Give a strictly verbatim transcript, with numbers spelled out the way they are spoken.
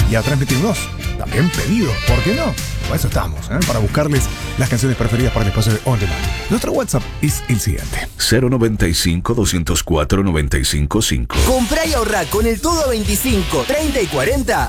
y a transmitirnos también pedidos, ¿por qué no? Para eso estamos, ¿eh? Para buscarles las canciones preferidas para el espacio de On Demand. Nuestro WhatsApp es el siguiente: cero noventa y cinco, doscientos cuatro, noventa y cinco cinco. Comprá y ahorrá con el todo a veinticinco, treinta y cuarenta